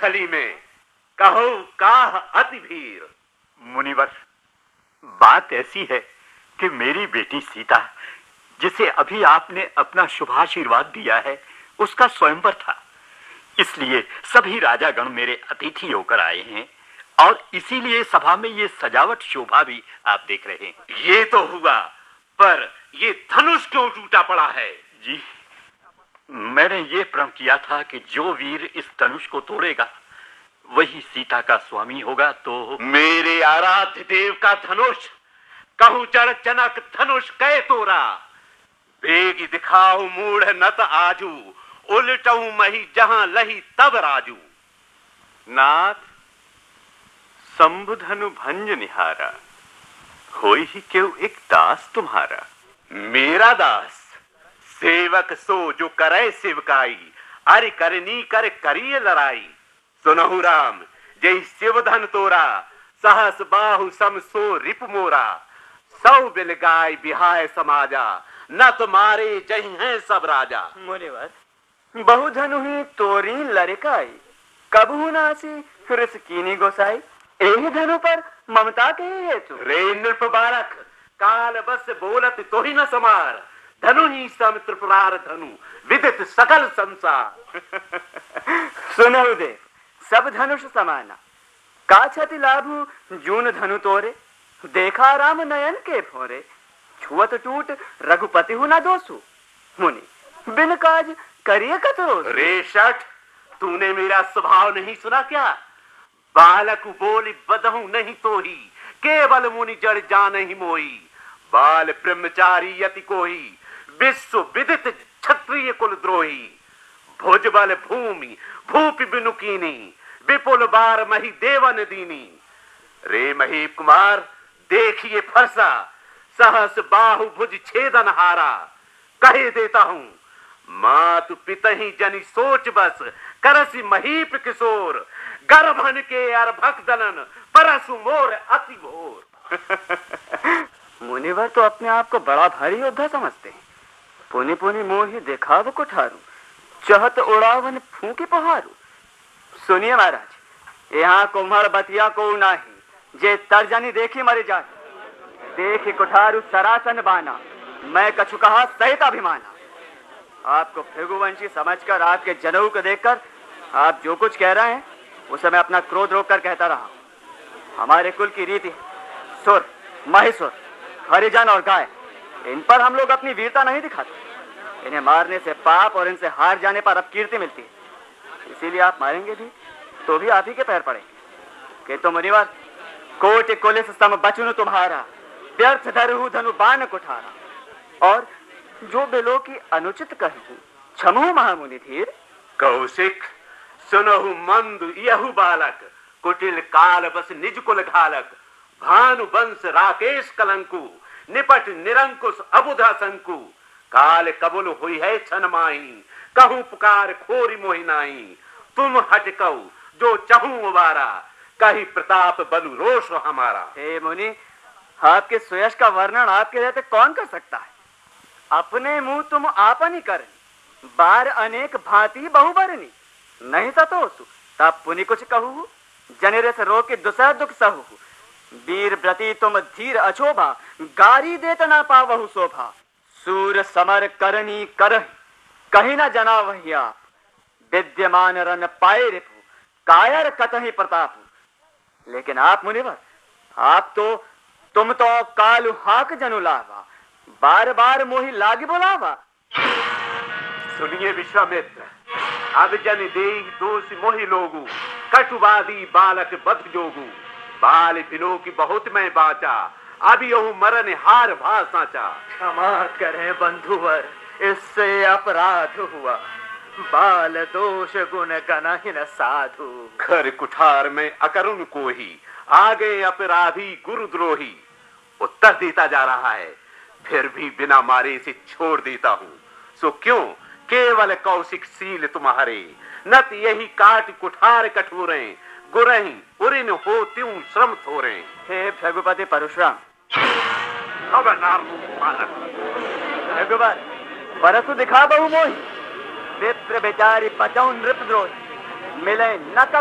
स्थली में कहो काह अति भीर। मुनिवर, बात ऐसी है कि मेरी बेटी सीता, जिसे अभी आपने अपना शुभाशीर्वाद दिया है, उसका स्वयंवर था। इसलिए सभी राजागण मेरे अतिथि होकर आए हैं और इसीलिए सभा में ये सजावट शोभा भी आप देख रहे हैं। ये तो हुआ, पर ये धनुष क्यों टूटा पड़ा है? जी, मैंने ये प्रण किया था कि जो वीर इस धनुष को तोड़ेगा वही सीता का स्वामी होगा। तो मेरे आराध्य देव का धनुष कहूं चढ़ जनक धनुष कै तोरा। बेगी दिखाओ मूढ़ नत आजू, उलटऊ मही जहां लही तब राजू। नाथ शंभुधनु भंज निहारा, होई ही क्यों एक दास तुम्हारा। मेरा दास सेवक सो जो करे सेवकाई, अरे करनी कर करिए लड़ाई। सुनहु राम जय शिवधन तोरा, सहस बाहु सम सो रिप मोरा। सौ बिल गाय बिहाय समाजा, न तुम्हारे जही हैं सब राजा। मुनिवर, बहुधनु ही तोरी लड़काई, कबहू नासी फिरस कीनी गोसाई। एही धनु पर ममता के हेतु। रे नृप बालक, काल बस बोलत तो ही न समार। धनु ही सम त्रिपुरार धनु, विदित सकल संसार। सुनहु देव, सब धनुष समाना, का छति लाभु जून धनु तोरे। देखा राम नयन के भोरे, छुअत टूट रघुपति हु न दोसु। मुनि बिन काज करिए कतरो। रे शठ, तूने मेरा स्वभाव नहीं सुना क्या? बालक बोली बदहू नहीं तो ही, केवल मुनि जड़ जान ही मोई। बाल ब्रह्मचारी यति कोई, विश्व विदित क्षत्रिय कुल द्रोही। भुज बल भूमि भूपि बिनु कीनी, विपुल बार मही देवन दीनी। रे महीप कुमार देखिए फरसा, सहस बाहु भुज छेदन हारा। कहे देता हूं मातु पितहि जनि सोच बस, करसी महीप किशोर। गर्भन के अर्भक दलन, परसु मोर अति भोर। मुनिवर तो अपने आप को बड़ा भारी योद्धा समझते हैं। पुनि पुनि मोहि देखाव कुठारू, चहत उड़ावन फूंकी पहारू। सुनिए महाराज, यहाँ कुम्हर बतिया को नाही, जे तर्जनी देखी मरे जाए। देखी कुठारू सरासन बाना, मैं कछु कहा सहित अभिमाना। आपको भृगुवंशी समझकर, आपके जनेऊ को देखकर आप जो कुछ कह रहे हैं उसे मैं अपना क्रोध रोककर कहता रहा। हमारे कुल की रीति सुर, महिषुर, हरिजन और गाय, इन पर हम लोग अपनी वीरता नहीं दिखाते। इन्हें मारने से पाप और इनसे हार जाने पर अपकीर्ति मिलती है। इसीलिए आप मारेंगे भी तो भी आप ही के पैर पड़ेंगे। कि तो मुनिवर, कोटि कुलिस सम बचन तुम्हारा, व्यर्थ धरहु धनु बाण कुठारा। और जो बिलो की अनुचित कहूं, क्षमो महामुनि धीर। कौशिक सुनहु मंद यहु बालक, कुटिल काल बस निज कुल घालक। भानु वंश राकेश कलंकु, निपट निरंकुश अबुधा संकु। काल कबुल हुई है छन माही, कहूं पुकार खोरी मोहि नाही। तुम हटकऊ जो चहूं उबारा, कही प्रताप बलु रोष हमारा। हे मुनि, आपके सुयश का वर्णन आपके रहते कौन कर सकता है? अपने मुंह तुम आपन ही करनी, बार अनेक भांति बहुबरनी। नहीं सतोसु तब पुनि कुछ कहू, जनेरे से रो के दुसह दुख सहु। वीर व्रती तुम धीर अछोभा, गारी देत ना पावहु शोभा। सूर समर करनी करहि, कहीं न जना वही आप। विद्यमान रन पाए रिपु, कायर कतहि प्रतापु। लेकिन आप मुनिवर, तुम तो कालु हाक जनु लावा, बार बार मोहि लागी बुलावा। सुनिए विश्वामित्र, अब जन देहि दोष मोहि लोगु। कटुवादी बालक बध जोगु, बाल बिलो की बहुत मैं बाचा। अब यहू मरन हार भा साचा। क्षमा करें बंधुवर, इससे अपराध हुआ। बाल दोष गुण गनहिन साधु। घर कुठार में अकरुण को ही, आ गए अपराधी गुरुद्रोही। उत्तर देता जा रहा है, फिर भी बिना मारे इसे छोड़ देता हूँ। सो क्यों केवल कौशिक सील तुम्हारे, नत यही काट कुठार कठोरे। गुरही उरिन हो त्यों श्रम थोरे। हे भृगुपति परशुराम, भृगुवर परसु दिखा बहु मोहि। विप्र बेचारी पचौ नृप द्रोही, मिले न